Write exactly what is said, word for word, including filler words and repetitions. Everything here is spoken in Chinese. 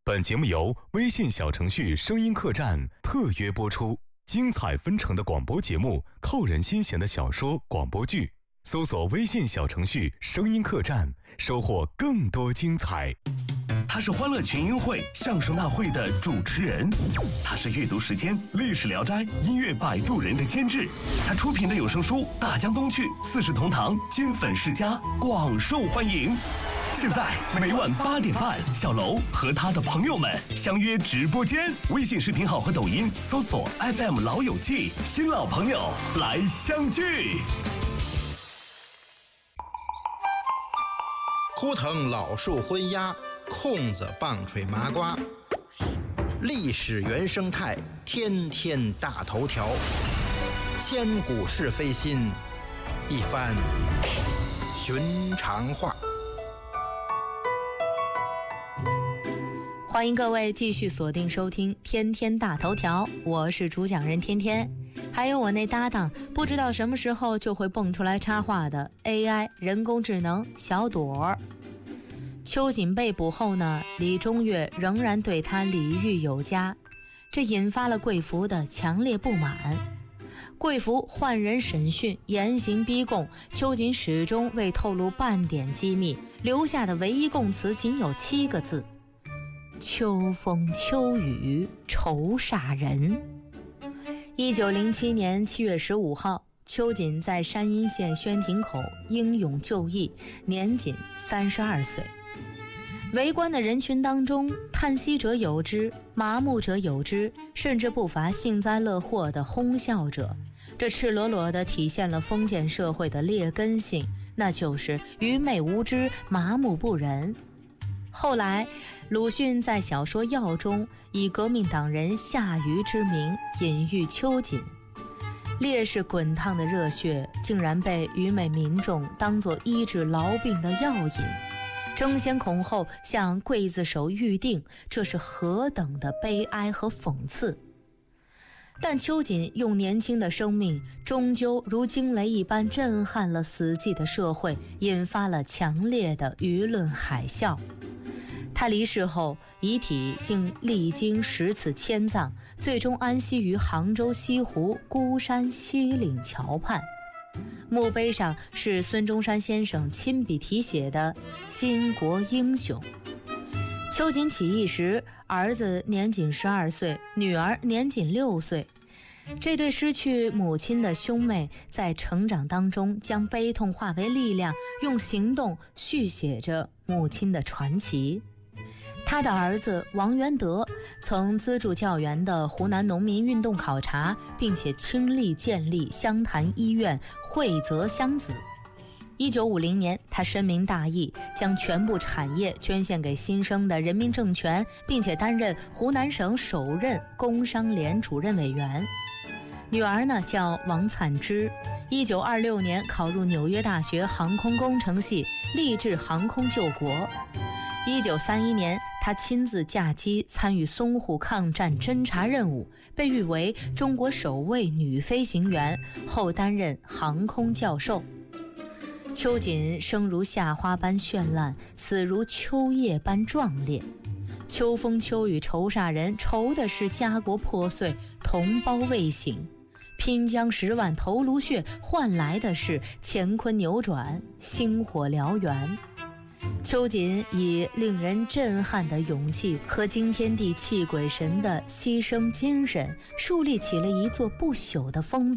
本节目由微信小程序声音客栈特约播出，精彩纷呈的广播节目，扣人心弦的小说广播剧，搜索微信小程序声音客栈，收获更多精彩。 他是欢乐群英会相声大会的主持人，他是阅读时间历史聊斋音乐摆渡人的监制，他出品的有声书大江东去四世同堂金粉世家广受欢迎。现在每晚八点半，小楼和他的朋友们相约直播间，微信视频号和抖音搜索 F M 老友记，新老朋友来相聚。 枯藤老树昏鸦，空子棒槌麻瓜，历史原生态，天天大头条，千古是非心，一番寻常话。 欢迎各位继续锁定收听天天大头条，我是主讲人天天，还有我那搭档不知道什么时候就会蹦出来插话的 A I 人工智能小朵儿。秋瑾被捕后呢，李中岳仍然对他礼遇有加，这引发了贵府的强烈不满。贵府换人审讯，严刑逼供，秋瑾始终未透露半点机密，留下的唯一供词仅有七个字：秋风秋雨愁煞人。一九零七年七月十五号，秋瑾在山阴县宣亭口英勇就义，年仅三十二岁。围观的人群当中，叹息者有之，麻木者有之，甚至不乏幸灾乐祸的哄笑者。这赤裸裸地体现了封建社会的劣根性，那就是愚昧无知、麻木不仁。后来鲁迅在小说《药》中以革命党人夏禹之名隐喻秋瑾，烈士滚烫的热血竟然被愚昧民众当作医治痨病的药引，争先恐后向刽子手预定，这是何等的悲哀和讽刺。但秋瑾用年轻的生命终究如惊雷一般震撼了死寂的社会，引发了强烈的舆论海啸。他离世后，遗体竟历经十次迁葬，最终安息于杭州西湖孤山西岭桥畔。墓碑上是孙中山先生亲笔题写的“巾帼英雄”。秋瑾起义时，儿子年仅十二岁，女儿年仅六岁。这对失去母亲的兄妹在成长当中将悲痛化为力量，用行动续写着母亲的传奇。他的儿子王元德曾资助教员的湖南农民运动考察，并且倾力建立湘潭医院，惠泽乡子。一九五零年，他深明大义，将全部产业捐献给新生的人民政权，并且担任湖南省首任工商联主任委员。女儿呢叫王灿之，一九二六年考入纽约大学航空工程系，立志航空救国。一九三一年，她亲自驾机参与淞沪抗战侦察任务，被誉为中国首位女飞行员，后担任航空教授。秋瑾生如夏花般绚烂，死如秋叶般壮烈。秋风秋雨愁煞人，愁的是家国破碎，同胞未醒，拼将十万头颅血，换来的是乾坤扭转，星火燎原。秋瑾以令人震撼的勇气和惊天地泣鬼神的牺牲精神，树立起了一座不朽的丰